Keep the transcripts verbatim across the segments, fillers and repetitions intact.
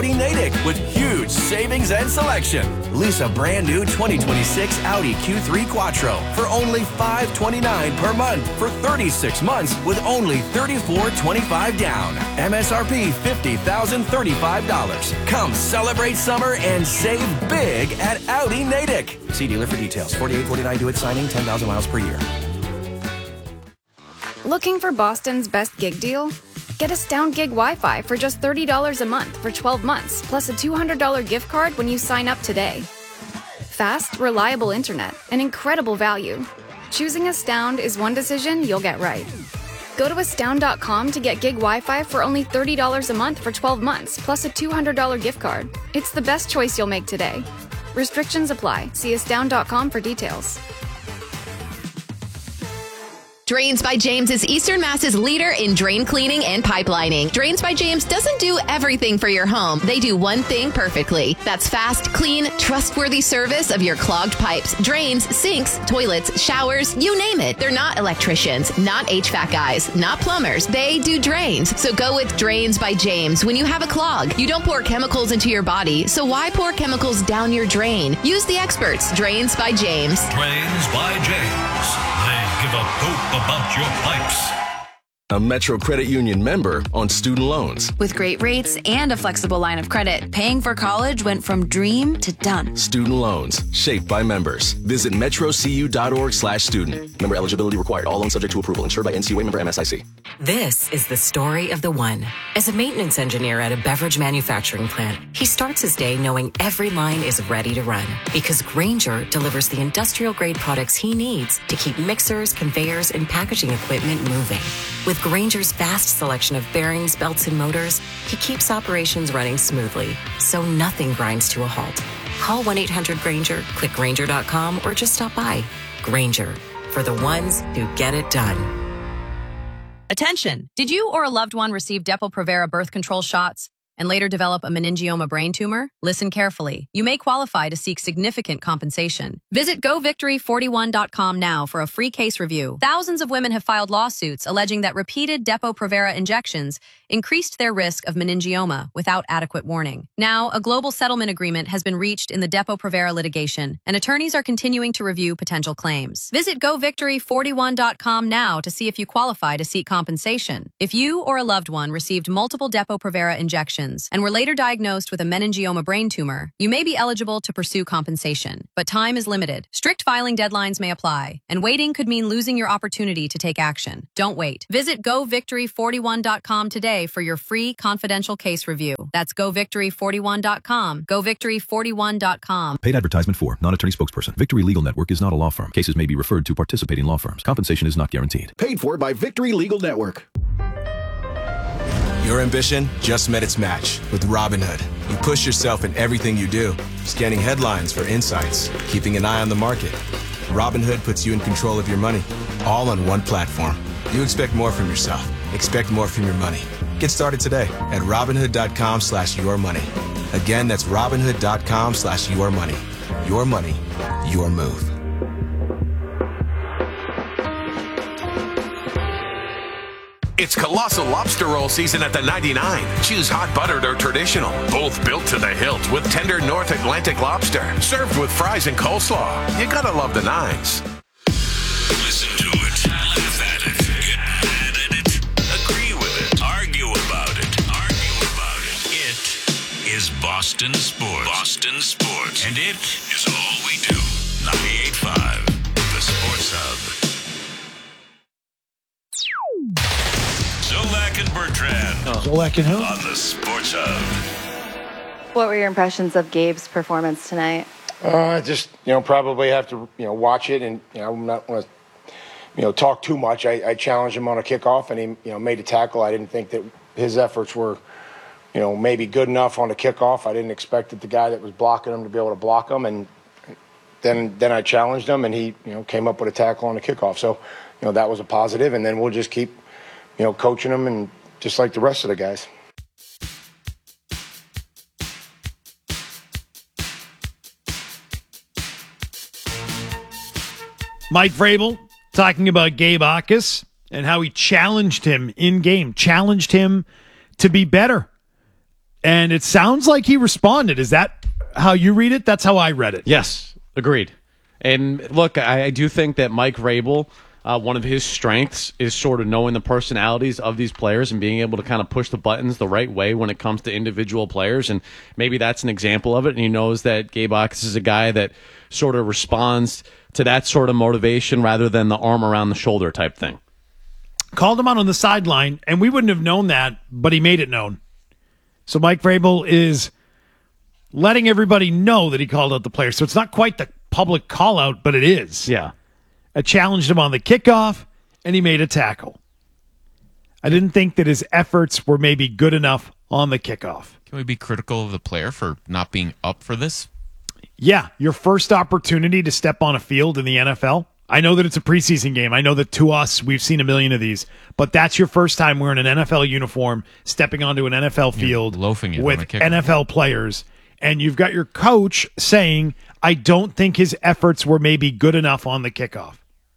Audi Natick with huge savings and selection. Lease a brand new twenty twenty-six Audi Q three Quattro for only five hundred twenty-nine dollars per month for thirty-six months with only thirty-four twenty-five down. M S R P fifty thousand thirty-five dollars. Come celebrate summer and save big at Audi Natick. See dealer for details. forty-eight forty-nine do it signing, ten thousand miles per year. Looking for Boston's best gig deal? Get Astound Gig Wi-Fi for just thirty dollars a month for twelve months, plus a two hundred dollars gift card when you sign up today. Fast, reliable internet, and incredible value. Choosing Astound is one decision you'll get right. Go to astound dot com to get gig Wi-Fi for only thirty dollars a month for twelve months, plus a two hundred dollars gift card. It's the best choice you'll make today. Restrictions apply. See astound dot com for details. Drains by James is Eastern Mass's leader in drain cleaning and pipelining. Drains by James doesn't do everything for your home. They do one thing perfectly. That's fast, clean, trustworthy service of your clogged pipes, drains, sinks, toilets, showers, you name it. They're not electricians, not H V A C guys, not plumbers. They do drains. So go with Drains by James when you have a clog. You don't pour chemicals into your body, so why pour chemicals down your drain? Use the experts. Drains by James. Drains by James. They give a hope about your pipes. A Metro Credit Union member on student loans. With great rates and a flexible line of credit, paying for college went from dream to done. Student loans, shaped by members. Visit metrocu.org slash student. Member eligibility required. All loans subject to approval. Insured by N C U A member M S I C. This is the story of the one. As a maintenance engineer at a beverage manufacturing plant, he starts his day knowing every line is ready to run. Because Grainger delivers the industrial-grade products he needs to keep mixers, conveyors, and packaging equipment moving. With Grainger's vast selection of bearings, belts, and motors, he keeps operations running smoothly, so nothing grinds to a halt. Call one eight hundred Grainger, click Grainger dot com, or just stop by. Grainger, for the ones who get it done. Attention! Did you or a loved one receive Depo-Provera birth control shots and later develop a meningioma brain tumor? Listen carefully. You may qualify to seek significant compensation. Visit go victory forty-one dot com now for a free case review. Thousands of women have filed lawsuits alleging that repeated Depo-Provera injections increased their risk of meningioma without adequate warning. Now, a global settlement agreement has been reached in the Depo-Provera litigation, and attorneys are continuing to review potential claims. Visit go victory forty-one dot com now to see if you qualify to seek compensation. If you or a loved one received multiple Depo-Provera injections and were later diagnosed with a meningioma brain tumor, you may be eligible to pursue compensation. But time is limited. Strict filing deadlines may apply, and waiting could mean losing your opportunity to take action. Don't wait. Visit go victory forty-one dot com today for your free confidential case review. That's go victory forty-one dot com. go victory forty-one dot com. Paid advertisement for non-attorney spokesperson. Victory Legal Network is not a law firm. Cases may be referred to participating law firms. Compensation is not guaranteed. Paid for by Victory Legal Network. Your ambition just met its match with Robinhood. You push yourself in everything you do, scanning headlines for insights, keeping an eye on the market. Robinhood puts you in control of your money, all on one platform. You expect more from yourself. Expect more from your money. Get started today at Robinhood.com slash your money. Again, that's Robinhood.com slash your money. Your money, your move. It's Colossal Lobster Roll season at the ninety-nine. Choose hot buttered or traditional. Both built to the hilt with tender North Atlantic lobster. Served with fries and coleslaw. You gotta love the nines. Listen to it. Laugh at it. Get mad at it. Agree with it. Argue about it. Argue about it. It is Boston Sports. Boston Sports. And it is all we do. ninety-eight point five. The Sports Hub. Zolak and Bertrand. Oh. Zolak and who? On the Sports Hub. What were your impressions of Gabe's performance tonight? Uh, just, you know, probably have to, you know, watch it and, you know, I'm not want to, you know, talk too much. I, I challenged him on a kickoff and he, you know, made a tackle. I didn't think that his efforts were, you know, maybe good enough on the kickoff. I didn't expect that the guy that was blocking him to be able to block him. And then, then I challenged him and he, you know, came up with a tackle on the kickoff. So, you know, that was a positive. And then we'll just keep, you know, coaching them and just like the rest of the guys. Mike Vrabel talking about Gabe Akis and how he challenged him in game, challenged him to be better. And it sounds like he responded. Is that how you read it? That's how I read it. Yes, agreed. And look, I, I do think that Mike Vrabel, uh, one of his strengths is sort of knowing the personalities of these players and being able to kind of push the buttons the right way when it comes to individual players. And maybe that's an example of it. And he knows that Gabe Jacas is a guy that sort of responds to that sort of motivation rather than the arm around the shoulder type thing. Called him out on the sideline, and we wouldn't have known that, but he made it known. So Mike Vrabel is letting everybody know that he called out the player. So it's not quite the public call out, but it is. Yeah. I challenged him on the kickoff, and he made a tackle. I didn't think that his efforts were maybe good enough on the kickoff. Can we be critical of the player for not being up for this? Yeah, your first opportunity to step on a field in the N F L. I know that it's a preseason game. I know that to us, we've seen a million of these. But that's your first time wearing an N F L uniform, stepping onto an N F L field loafing it with N F L players. And you've got your coach saying, I don't think his efforts were maybe good enough on the kickoff.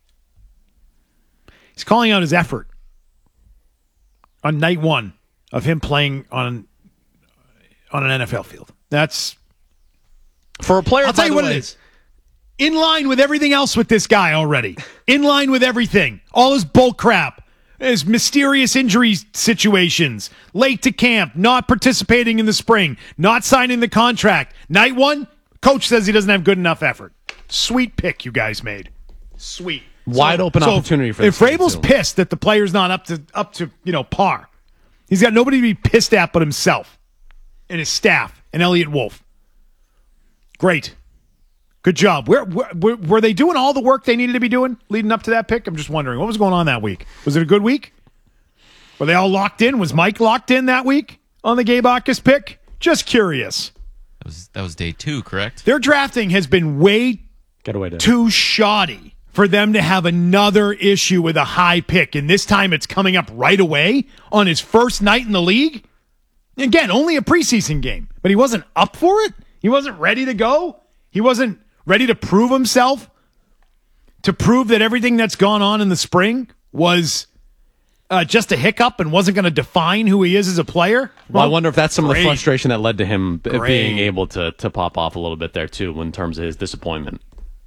He's calling out his effort on night one of him playing on, on an N F L field. That's... For a player, I'll tell you what it is. In line with everything else with this guy already. In line with everything. All his bull crap. His mysterious injury situations. Late to camp. Not participating in the spring. Not signing the contract. Night one, coach says he doesn't have good enough effort. Sweet pick you guys made. Sweet. Wide so, open so opportunity for if this Vrabel's too. pissed that the player's not up to up to, you know, par. He's got nobody to be pissed at but himself. And his staff. And Elliott Wolf. Great. Good job. Where, where, were they doing all the work they needed to be doing leading up to that pick? I'm just wondering. What was going on that week? Was it a good week? Were they all locked in? Was Mike locked in that week on the Gabe Jacas pick? Just curious. That was that was day two, correct? Their drafting has been way Get away, too shoddy for them to have another issue with a high pick. And this time it's coming up right away on his first night in the league. Again, only a preseason game. But he wasn't up for it? He wasn't ready to go? He wasn't ready to prove himself? To prove that everything that's gone on in the spring was uh, just a hiccup and wasn't going to define who he is as a player? Well, well, I wonder if that's some great. of the frustration that led to him b- Great. being able to to pop off a little bit there, too, in terms of his disappointment.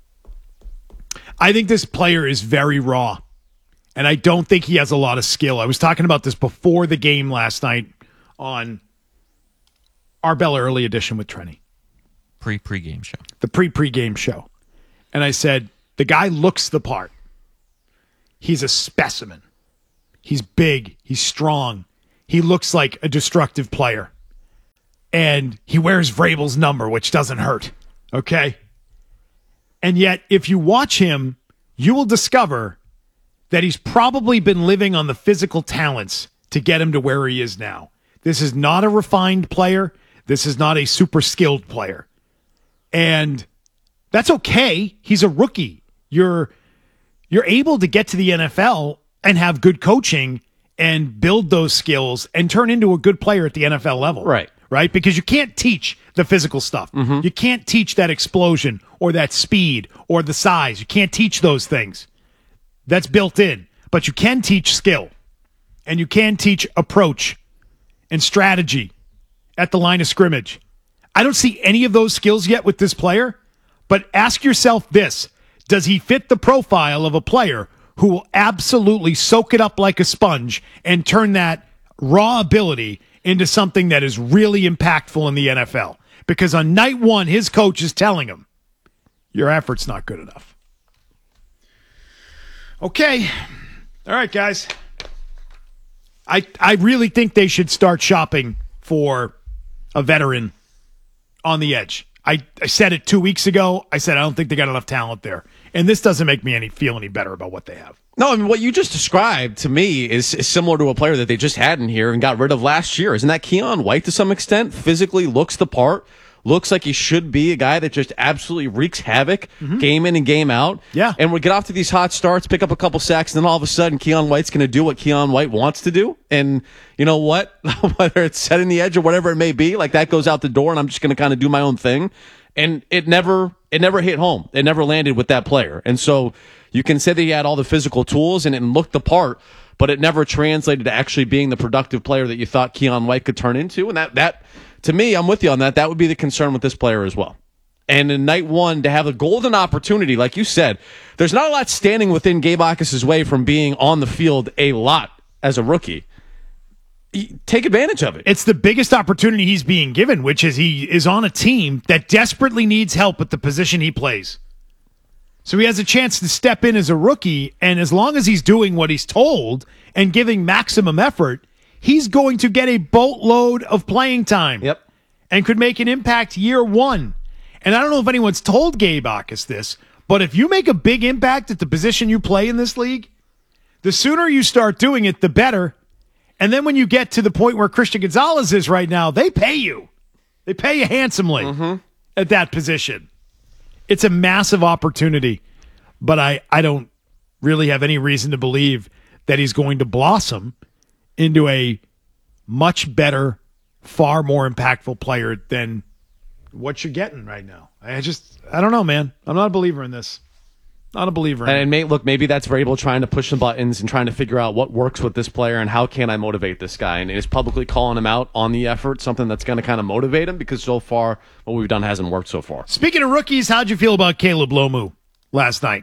I think this player is very raw, and I don't think he has a lot of skill. I was talking about this before the game last night on our Bella Early Edition with Trenny. Pre-pre-game show. The pre-pre-game show. And I said, the guy looks the part. He's a specimen. He's big. He's strong. He looks like a destructive player. And he wears Vrabel's number, which doesn't hurt. Okay? And yet, if you watch him, you will discover that he's probably been living on the physical talents to get him to where he is now. This is not a refined player. This is not a super skilled player. And that's okay. He's a rookie. You're you're able to get to the N F L and have good coaching and build those skills and turn into a good player at the N F L level. Right. Right? Because you can't teach the physical stuff. Mm-hmm. You can't teach that explosion or that speed or the size. You can't teach those things. That's built in. But you can teach skill. And you can teach approach and strategy at the line of scrimmage. I don't see any of those skills yet with this player, but ask yourself this. Does he fit the profile of a player who will absolutely soak it up like a sponge and turn that raw ability into something that is really impactful in the N F L? Because on night one, his coach is telling him, your effort's not good enough. Okay. All right, guys. I I really think they should start shopping for a veteran on the edge. I, I said it two weeks ago. I said I don't think they got enough talent there. And this doesn't make me any feel any better about what they have. No, I mean, what you just described to me is, is similar to a player that they just had in here and got rid of last year. Isn't that Keon White to some extent? Physically looks the part. Looks like he should be a guy that just absolutely wreaks havoc mm-hmm. game in and game out. Yeah. And we get off to these hot starts, pick up a couple sacks, and then all of a sudden Keon White's going to do what Keon White wants to do. And you know what? Whether it's setting the edge or whatever it may be, like that goes out the door and I'm just going to kind of do my own thing. And it never it never hit home. It never landed with that player. And so you can say that he had all the physical tools and it looked the part, but it never translated to actually being the productive player that you thought Keon White could turn into. And that that to me, I'm with you on that. That would be the concern with this player as well. And in night one, to have a golden opportunity, like you said, there's not a lot standing within Gabe Akis' way from being on the field a lot as a rookie. Take advantage of it. It's the biggest opportunity he's being given, which is he is on a team that desperately needs help at the position he plays. So he has a chance to step in as a rookie, and as long as he's doing what he's told and giving maximum effort, he's going to get a boatload of playing time. Yep. And could make an impact year one. And I don't know if anyone's told Gabe Akis this, but if you make a big impact at the position you play in this league, the sooner you start doing it, the better. And then when you get to the point where Christian Gonzalez is right now, they pay you. They pay you handsomely mm-hmm. at that position. It's a massive opportunity, but I, I don't really have any reason to believe that he's going to blossom into a much better, far more impactful player than what you're getting right now. I just, I don't know, man. I'm not a believer in this. Not a believer in and, it. And may, look, maybe that's Vrabel trying to push some buttons and trying to figure out what works with this player and how can I motivate this guy. And is publicly calling him out on the effort something that's going to kind of motivate him, because so far what we've done hasn't worked so far. Speaking of rookies, how'd you feel about Caleb Lomu last night?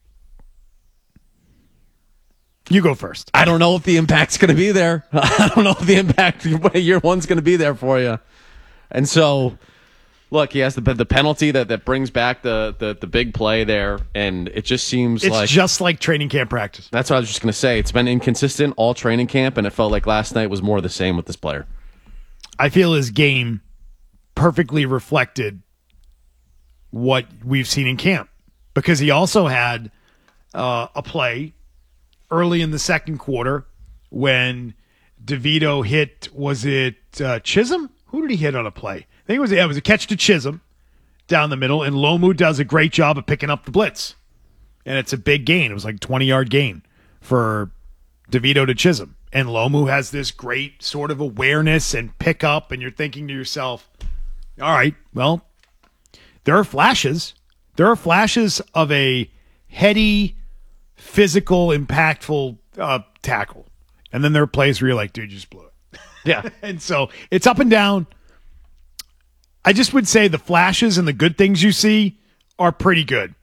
You go first. I don't know if the impact's going to be there. I don't know if the impact year one's going to be there for you. And so, look, he has the the penalty that, that brings back the, the, the big play there, and it just seems it's like... It's just like training camp practice. That's what I was just going to say. It's been inconsistent all training camp, and it felt like last night was more of the same with this player. I feel his game perfectly reflected what we've seen in camp, because he also had uh, a play early in the second quarter when DeVito hit, was it uh, Chisholm? Who did he hit on a play? I think it was, yeah, it was a catch to Chisholm down the middle, and Lomu does a great job of picking up the blitz. And it's a big gain. It was like a twenty-yard gain for DeVito to Chisholm. And Lomu has this great sort of awareness and pickup, and you're thinking to yourself, all right, well, there are flashes. There are flashes of a heady, physical, impactful uh, tackle. And then there are plays where you're like, dude, you just blew it. Yeah. And so it's up and down. I just would say the flashes and the good things you see are pretty good.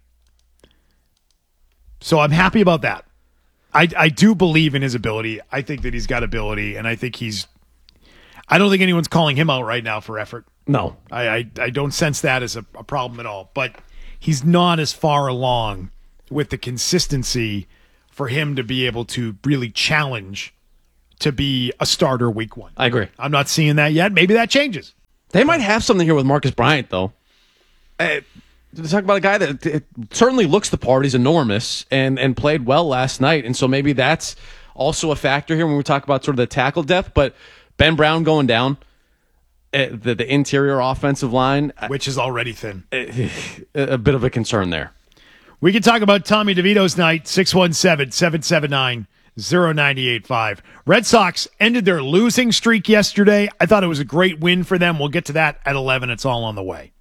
So I'm happy about that. I, I do believe in his ability. I think that he's got ability, and I think he's – I don't think anyone's calling him out right now for effort. No. I, I, I don't sense that as a, a problem at all. But he's not as far along with the consistency for him to be able to really challenge to be a starter week one. I agree. I'm not seeing that yet. Maybe that changes. They might have something here with Marcus Bryant, though. Uh, to talk about a guy that it certainly looks the part. He's enormous and, and played well last night. And so maybe that's also a factor here when we talk about sort of the tackle depth. But Ben Brown going down, uh, the, the interior offensive line. Which is already thin. A, a bit of a concern there. We can talk about Tommy DeVito's night, six one seven, seven seven nine, zero nine eight five. Red Sox ended their losing streak yesterday. I thought it was a great win for them. We'll get to that at eleven. It's all on the way.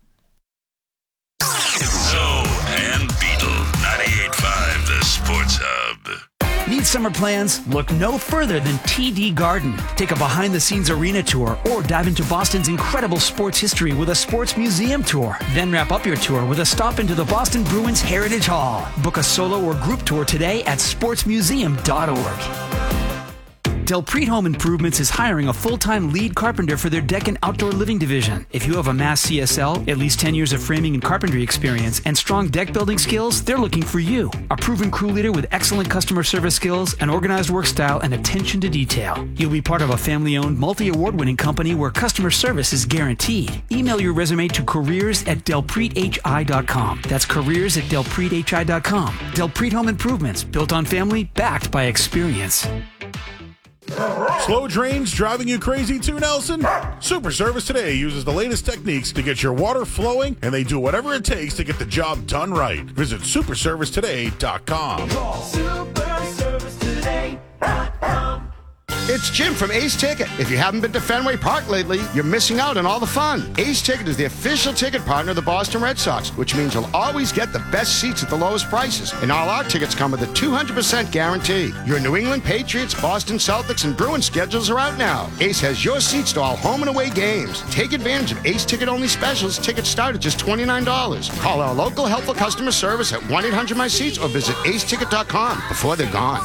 Zoe and Beetle, ninety-eight point five, the Sports Hub. Need summer plans? Look no further than T D Garden. Take a behind-the-scenes arena tour or dive into Boston's incredible sports history with a sports museum tour. Then wrap up your tour with a stop into the Boston Bruins Heritage Hall. Book a solo or group tour today at sports museum dot org. Delpreet Home Improvements is hiring a full-time lead carpenter for their deck and outdoor living division. If you have a Mass C S L, at least ten years of framing and carpentry experience, and strong deck building skills, they're looking for you. A proven crew leader with excellent customer service skills, an organized work style, and attention to detail. You'll be part of a family-owned, multi-award-winning company where customer service is guaranteed. Email your resume to careers at delpreet h i dot com. That's careers at delpreet h i dot com. Delpreet Home Improvements, built on family, backed by experience. Slow drains driving you crazy too, Nelson? Super Service Today uses the latest techniques to get your water flowing, and they do whatever it takes to get the job done right. Visit super service today dot com. Super Service Today dot com. It's Jim from Ace Ticket. If you haven't been to Fenway Park lately, you're missing out on all the fun. Ace Ticket is the official ticket partner of the Boston Red Sox, which means you'll always get the best seats at the lowest prices. And all our tickets come with a two hundred percent guarantee. Your New England Patriots, Boston Celtics, and Bruins schedules are out now. Ace has your seats to all home and away games. Take advantage of Ace Ticket-only specials. Tickets start at just twenty-nine dollars. Call our local helpful customer service at one eight hundred my seats or visit ace ticket dot com before they're gone.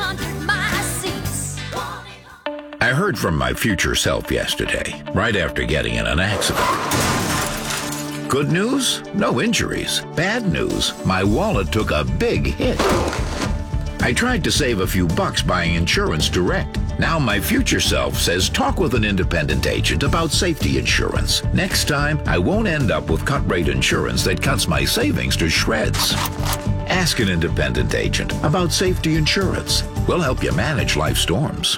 I heard from my future self yesterday, right after getting in an accident. Good news? No injuries. Bad news? My wallet took a big hit. I tried to save a few bucks buying insurance direct. Now my future self says talk with an independent agent about safety insurance. Next time, I won't end up with cut-rate insurance that cuts my savings to shreds. Ask an independent agent about safety insurance. We'll help you manage life storms.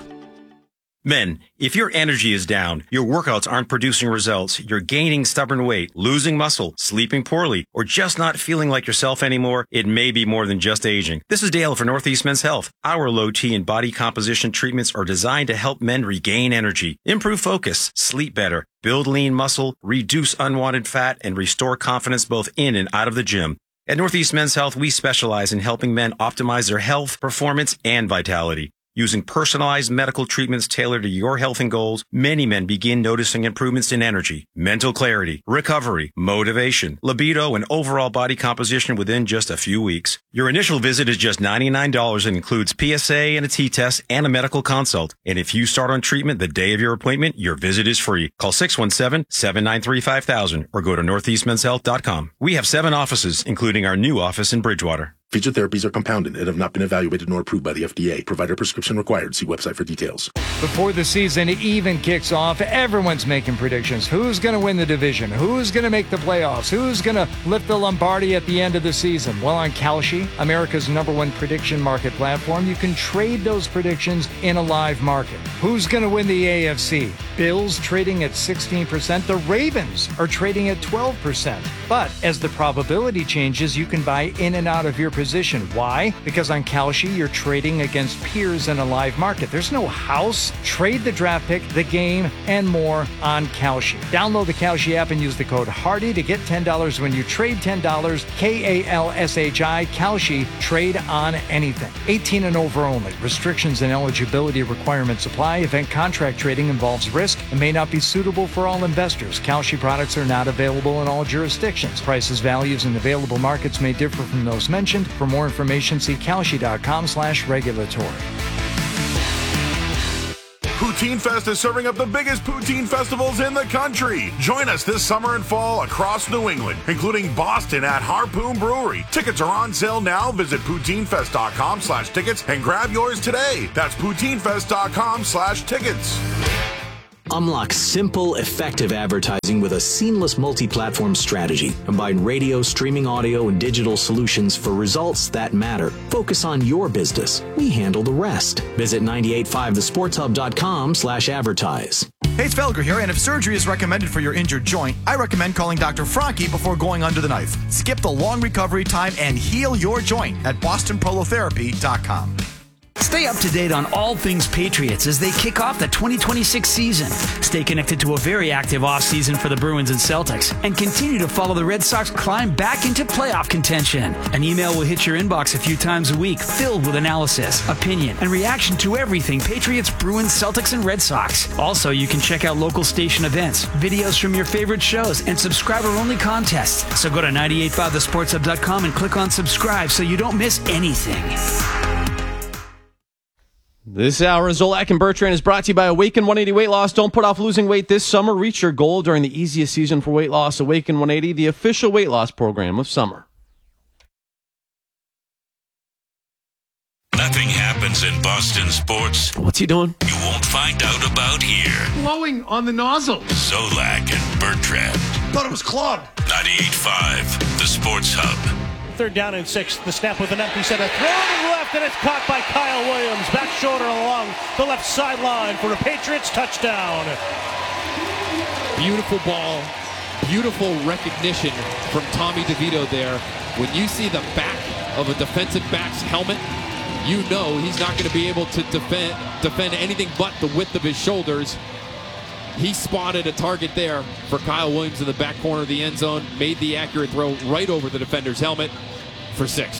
Men, if your energy is down, your workouts aren't producing results, you're gaining stubborn weight, losing muscle, sleeping poorly, or just not feeling like yourself anymore, it may be more than just aging. This is Dale for Northeast Men's Health. Our low T and body composition treatments are designed to help men regain energy, improve focus, sleep better, build lean muscle, reduce unwanted fat, and restore confidence both in and out of the gym. At Northeast Men's Health, we specialize in helping men optimize their health, performance, and vitality. Using personalized medical treatments tailored to your health and goals, many men begin noticing improvements in energy, mental clarity, recovery, motivation, libido, and overall body composition within just a few weeks. Your initial visit is just ninety-nine dollars and includes P S A and a T-test and a medical consult. And if you start on treatment the day of your appointment, your visit is free. Call six one seven, seven nine three, five thousand or go to northeast men's health dot com. We have seven offices, including our new office in Bridgewater. Featured therapies are compounded and have not been evaluated nor approved by the F D A. Provider prescription required. See website for details. Before the season even kicks off, everyone's making predictions. Who's going to win the division? Who's going to make the playoffs? Who's going to lift the Lombardi at the end of the season? Well, on Kalshi, America's number one prediction market platform, you can trade those predictions in a live market. Who's going to win the A F C? Bills trading at sixteen percent. The Ravens are trading at twelve percent. But as the probability changes, you can buy in and out of your position. Why? Because on Kalshi, you're trading against peers in a live market. There's no house. Trade the draft pick, the game, and more on Kalshi. Download the Kalshi app and use the code HARDY to get ten dollars when you trade ten dollars. K A L S H I, Kalshi. Trade on anything. eighteen and over only. Restrictions and eligibility requirements apply. Event contract trading involves risk and may not be suitable for all investors. Kalshi products are not available in all jurisdictions. Prices, values, and available markets may differ from those mentioned. For more information, see kalshi.com slash regulatory. Poutine Fest is serving up the biggest poutine festivals in the country. Join us this summer and fall across New England, including Boston at Harpoon Brewery. Tickets are on sale now. Visit PoutineFest.com slash tickets and grab yours today. That's PoutineFest.com slash tickets. Unlock simple, effective advertising with a seamless multi-platform strategy. Combine radio, streaming audio, and digital solutions for results that matter. Focus on your business. We handle the rest. Visit nine eight five the sports hub dot com slash advertise. Hey, it's Felger here, and if surgery is recommended for your injured joint, I recommend calling Doctor Franke before going under the knife. Skip the long recovery time and heal your joint at boston prolotherapy dot com. Stay up to date on all things Patriots as they kick off the twenty twenty-six season. Stay connected to a very active offseason for the Bruins and Celtics, and continue to follow the Red Sox climb back into playoff contention. An email will hit your inbox a few times a week, filled with analysis, opinion, and reaction to everything Patriots, Bruins, Celtics, and Red Sox. Also, you can check out local station events, videos from your favorite shows, and subscriber-only contests. So go to nine eight five the sports hub dot com and click on subscribe so you don't miss anything. This hour of Zolak and Bertrand is brought to you by Awaken one eighty Weight Loss. Don't put off losing weight this summer. Reach your goal during the easiest season for weight loss. Awaken one eighty, the official weight loss program of summer. Nothing happens in Boston sports What's he doing? you won't find out about here. Blowing on the nozzle. Zolak and Bertrand. Thought it was clogged. ninety-eight point five, the Sports Hub. Third down and six. The snap with an empty set. A throw to the left, and it's caught by Kyle Williams. Back shoulder along the left sideline for a Patriots touchdown. Beautiful ball. Beautiful recognition from Tommy DeVito there. When you see the back of a defensive back's helmet you know he's not going to be able to defend defend anything but the width of his shoulders. He spotted a target there for Kyle Williams in the back corner of the end zone, made the accurate throw right over the defender's helmet for six.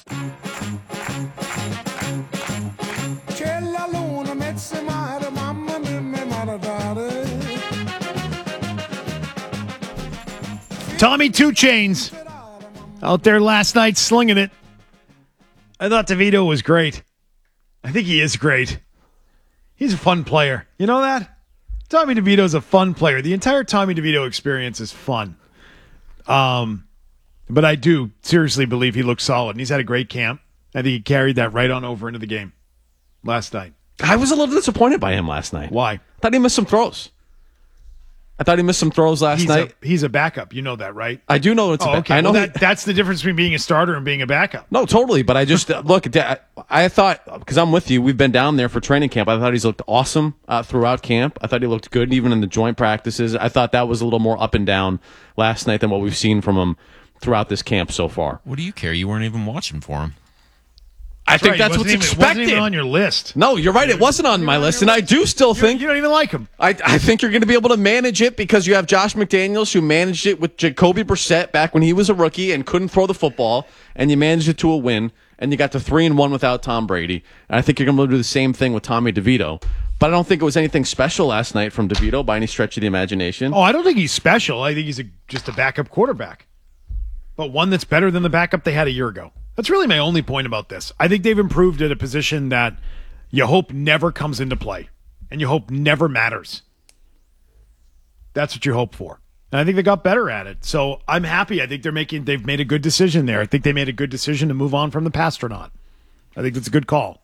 Tommy Two Chains out there last night slinging it. I thought DeVito was great. I think he is great. He's a fun player. You know that? Tommy DeVito's a fun player. The entire Tommy DeVito experience is fun. Um, but I do seriously believe he looks solid, and he's had a great camp. I think he carried that right on over into the game last night. I was a little disappointed by him last night. Why? I thought he missed some throws. I thought he missed some throws last he's night. A, he's a backup. You know that, right? I do know it's oh, a backup. Okay. I know well, he, that, that's the difference between being a starter and being a backup. No, totally. But I just, look, I thought, because I'm with you, we've been down there for training camp. I thought he's looked awesome uh, throughout camp. I thought he looked good even in the joint practices. I thought that was a little more up and down last night than what we've seen from him throughout this camp so far. What do you care? You weren't even watching for him. I That's think right. that's what's even, expected. It wasn't even on your list. No, you're right. It wasn't on my list, and I do still think you don't even like him. I, I think you're going to be able to manage it because you have Josh McDaniels, who managed it with Jacoby Brissett back when he was a rookie and couldn't throw the football, and you managed it to a win, and you got to three and one without Tom Brady. And I think you're going to do the same thing with Tommy DeVito. But I don't think it was anything special last night from DeVito by any stretch of the imagination. Oh, I don't think he's special. I think he's a, just a backup quarterback, but one that's better than the backup they had a year ago. That's really my only point about this. I think they've improved at a position that you hope never comes into play and you hope never matters. That's what you hope for. And I think they got better at it. So I'm happy. I think they're making, they've made a good decision there. I think they made a good decision to move on from the Pastronaut. I think that's a good call.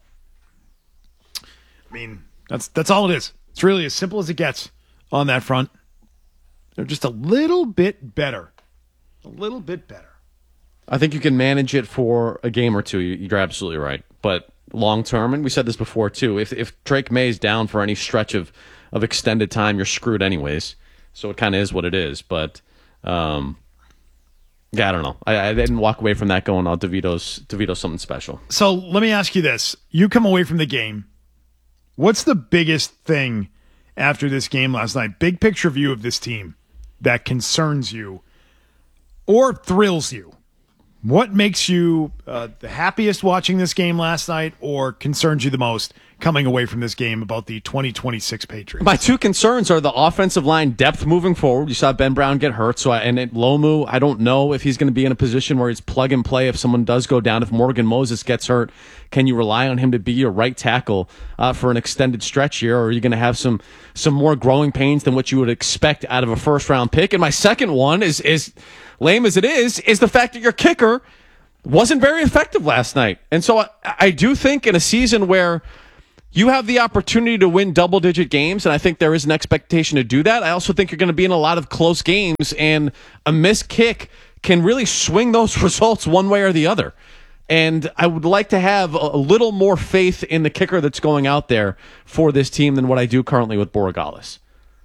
I mean, that's, that's all it is. It's really as simple as it gets on that front. They're just a little bit better. A little bit better. I think you can manage it for a game or two. You're absolutely right. But long term, and we said this before too, if if Drake May's down for any stretch of, of extended time, you're screwed anyways. So it kind of is what it is. But um, yeah, I don't know. I, I didn't walk away from that going, "Oh, DeVito's DeVito's something special." So let me ask you this: you come away from the game. What's the biggest thing after this game last night? Big picture view of this team that concerns you or thrills you. What makes you uh, the happiest watching this game last night or concerns you the most coming away from this game about the twenty twenty-six Patriots? My two concerns are the offensive line depth moving forward. You saw Ben Brown get hurt, so I, and it, Lomu, I don't know if he's going to be in a position where he's plug and play if someone does go down. If Morgan Moses gets hurt, can you rely on him to be your right tackle uh, for an extended stretch here, or are you going to have some some more growing pains than what you would expect out of a first round pick? And my second one is is lame as it is, is the fact that your kicker wasn't very effective last night. And so I, I do think in a season where you have the opportunity to win double-digit games, and I think there is an expectation to do that, I also think you're going to be in a lot of close games, and a missed kick can really swing those results one way or the other. And I would like to have a little more faith in the kicker that's going out there for this team than what I do currently with Borregales.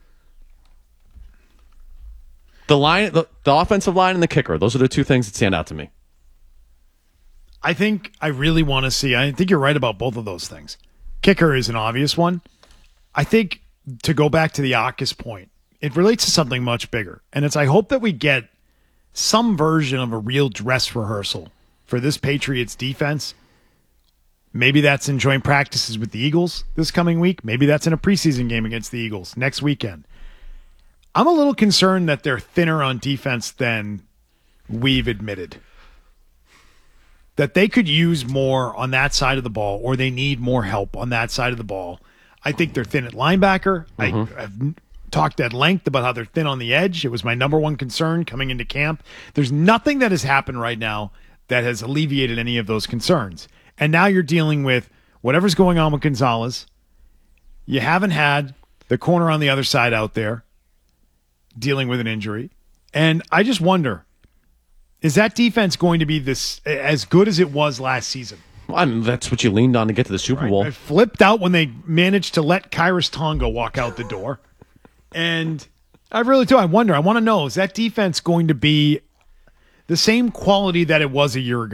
The line, the, the offensive line and the kicker, those are the two things that stand out to me. I think I really want to see, I think you're right about both of those things. Kicker is an obvious one. I think to go back to the Akis point, it relates to something much bigger. And it's I hope that we get some version of a real dress rehearsal for this Patriots defense. Maybe that's in joint practices with the Eagles this coming week. Maybe that's in a preseason game against the Eagles next weekend. I'm a little concerned that they're thinner on defense than we've admitted. That they could use more on that side of the ball, or they need more help on that side of the ball. I think they're thin at linebacker. Mm-hmm. I, I've talked at length about how they're thin on the edge. It was my number one concern coming into camp. There's nothing that has happened right now that has alleviated any of those concerns. And now you're dealing with whatever's going on with Gonzalez. You haven't had the corner on the other side out there dealing with an injury. And I just wonder, is that defense going to be this as good as it was last season? Well, I mean, that's what you leaned on to get to the Super right. Bowl. I flipped out when they managed to let Kyrus Tonga walk out the door. And I really do. I wonder. I want to know, is that defense going to be the same quality that it was a year ago?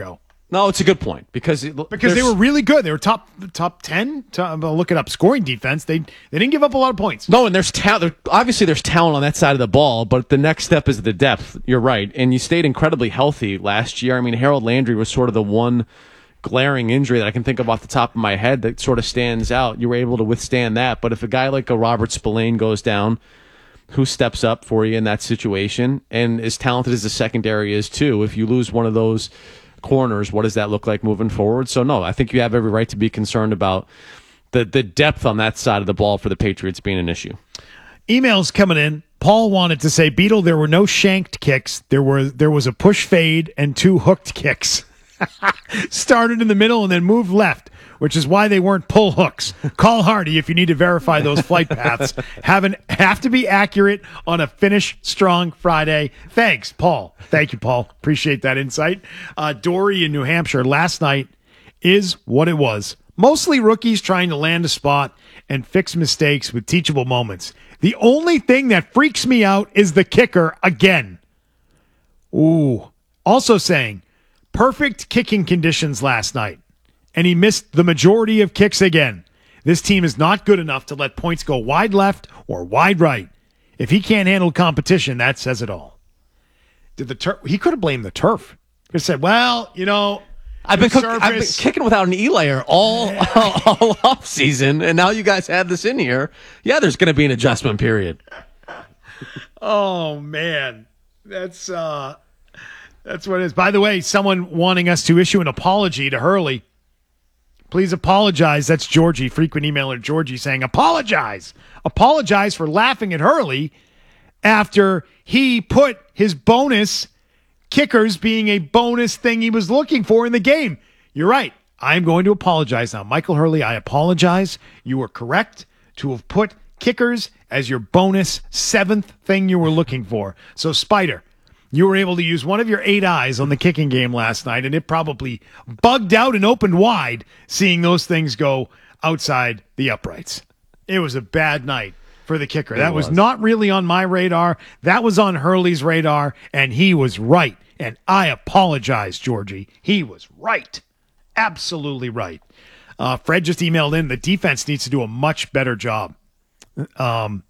No, it's a good point because it, because they were really good. They were top top ten. Top, I'll look it up. Scoring defense. They they didn't give up a lot of points. No, and there's talent. Obviously, there's talent on that side of the ball, but the next step is the depth. You're right, and you stayed incredibly healthy last year. I mean, Harold Landry was sort of the one glaring injury that I can think of off the top of my head that sort of stands out. You were able to withstand that, but if a guy like a Robert Spillane goes down, who steps up for you in that situation, and as talented as the secondary is too, if you lose one of those corners, what does that look like moving forward? So no, I think you have every right to be concerned about the the depth on that side of the ball for the Patriots being an issue. Emails coming in. Paul wanted to say, Beetle, there were no shanked kicks. There were there was a push fade and two hooked kicks. Started in the middle and then moved left, which is why they weren't pull hooks. Call Hardy if you need to verify those flight paths. Have, an, have to be accurate on a finish strong Friday. Thanks, Paul. Thank you, Paul. Appreciate that insight. Uh, Dory in New Hampshire last night is what it was. Mostly rookies trying to land a spot and fix mistakes with teachable moments. The only thing that freaks me out is the kicker again. Ooh. Also saying, perfect kicking conditions last night, and he missed the majority of kicks again. This team is not good enough to let points go wide left or wide right. If he can't handle competition, that says it all. Did the turf? He could have blamed the turf. He said, "Well, you know, I've been, cook, I've been kicking without an E-layer all all off season, and now you guys had this in here. Yeah, there's going to be an adjustment period." Oh man, that's uh. That's what it is. By the way, someone wanting us to issue an apology to Hurley. Please apologize. That's Georgie, frequent emailer Georgie, saying, apologize. Apologize for laughing at Hurley after he put his bonus kickers being a bonus thing he was looking for in the game. You're right. I'm going to apologize now. Michael Hurley, I apologize. You were correct to have put kickers as your bonus seventh thing you were looking for. So, Spider, you were able to use one of your eight eyes on the kicking game last night, and it probably bugged out and opened wide seeing those things go outside the uprights. It was a bad night for the kicker. It that was. was not really on my radar. That was on Hurley's radar, and he was right. And I apologize, Georgie. He was right. Absolutely right. Uh, Fred just emailed in, the defense needs to do a much better job. Um,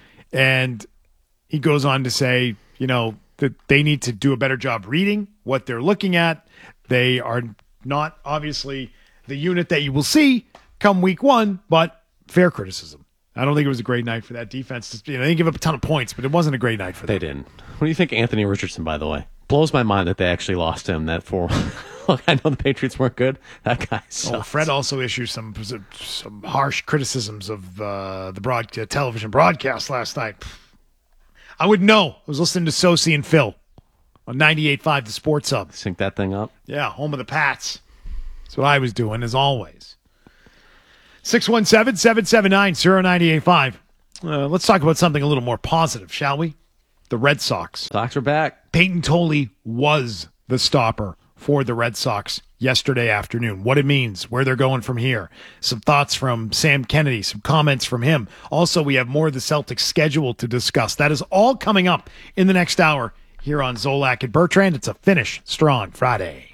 and he goes on to say, you know, that they need to do a better job reading what they're looking at. They are not obviously the unit that you will see come week one, but fair criticism. I don't think it was a great night for that defense. You know, they didn't give up a ton of points, but it wasn't a great night for them. They didn't. What do you think, Anthony Richardson, by the way? Blows my mind that they actually lost him. That four. Look, I know the Patriots weren't good. That guy sucks. Oh, Fred also issued some some harsh criticisms of uh, the broad, uh, television broadcast last night. I would know. I was listening to Sosi and Phil on ninety-eight point five, the Sports Hub. Sync that thing up. Yeah, home of the Pats. That's what I was doing, as always. six one seven, seven seven nine, zero nine eight five. Uh, let's talk about something a little more positive, shall we? The Red Sox. Sox are back. Peyton Tolley was the stopper for the Red Sox yesterday afternoon. What it means, where they're going from here. Some thoughts from Sam Kennedy, some comments from him. Also, we have more of the Celtics schedule to discuss. That is all coming up in the next hour here on Zolak and Bertrand. It's a Finish Strong Friday.